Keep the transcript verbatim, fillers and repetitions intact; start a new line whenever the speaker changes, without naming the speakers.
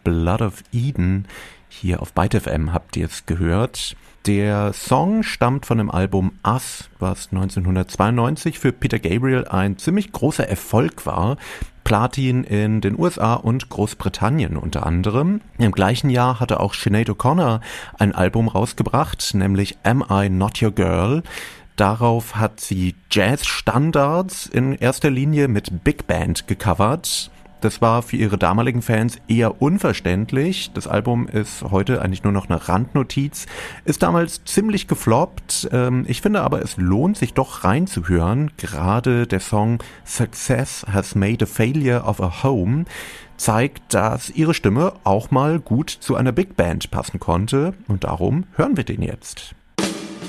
Blood of Eden. Hier auf Byte F M habt ihr es gehört. Der Song stammt von dem Album Us, was neunzehnhundertzweiundneunzig für Peter Gabriel ein ziemlich großer Erfolg war. Platin in den U S A und Großbritannien unter anderem. Im gleichen Jahr hatte auch Sinead O'Connor ein Album rausgebracht, nämlich Am I Not Your Girl? Darauf hat sie Jazz-Standards in erster Linie mit Big Band gecovert. Das war für ihre damaligen Fans eher unverständlich. Das Album ist heute eigentlich nur noch eine Randnotiz. Ist damals ziemlich gefloppt. Ich finde aber, es lohnt sich doch reinzuhören. Gerade der Song Success Has Made a Failure of a Home zeigt, dass ihre Stimme auch mal gut zu einer Big Band passen konnte. Und darum hören wir den jetzt.